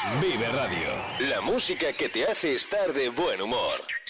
Vive Radio. La música que te hace estar de buen humor.